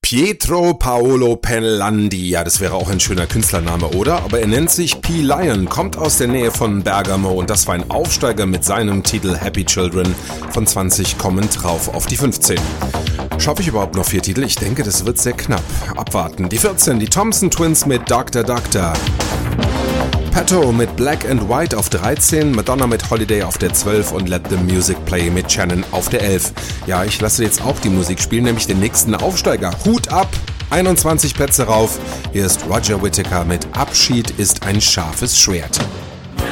Pietro Paolo Pellandi, ja, das wäre auch ein schöner Künstlername, oder? Aber er nennt sich P. Lion, kommt aus der Nähe von Bergamo und das war ein Aufsteiger mit seinem Titel Happy Children. Von 20 kommen drauf auf die 15. Schaffe ich überhaupt noch 4 Titel? Ich denke, das wird sehr knapp. Abwarten. Die 14, die Thompson Twins mit Dr. Doctor. Pato mit Black and White auf 13, Madonna mit Holiday auf der 12 und Let the Music Play mit Shannon auf der 11. Ja, ich lasse jetzt auch die Musik spielen, nämlich den nächsten Aufsteiger. Hut ab! 21 Plätze rauf. Hier ist Roger Whittaker mit Abschied ist ein scharfes Schwert.